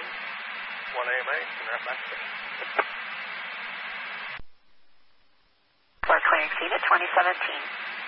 1AMA, and back station. Floor clearing seat at 2017.